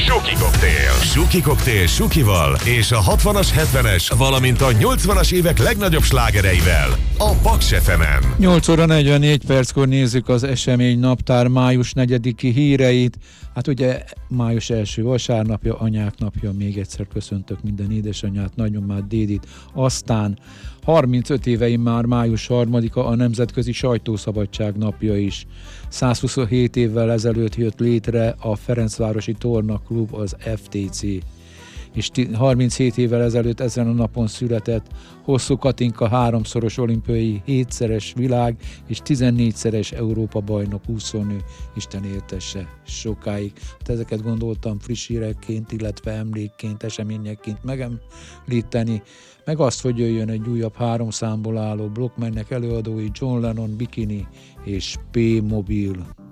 Suki Koktél. Suki Koktél Sukival és a 60-as, 70-es, valamint a 80-as évek legnagyobb slágereivel a Paks FM-en. 8 óra 44 perckor nézzük az esemény naptár május 4-i híreit. Hát ugye május első vasárnapja, anyák napja, még egyszer köszöntök minden édesanyát, nagymamát, dédit. Aztán 35 éve már május 3-a a Nemzetközi Sajtószabadság napja is. 127 évvel ezelőtt jött létre a Ferencvárosi Torna Klub, az FTC. És 37 évvel ezelőtt ezen a napon született Hosszú Katinka, 3-szoros olimpiai, 7-szeres világ és 14-szeres Európa bajnok úszónő, Isten éltesse sokáig. Hát ezeket gondoltam friss hírekként, illetve emlékként, eseményekként megemlíteni, meg azt, hogy jöjjön egy újabb 3 számból álló blokk, melynek előadói John Lennon, Bikini és P-Mobil.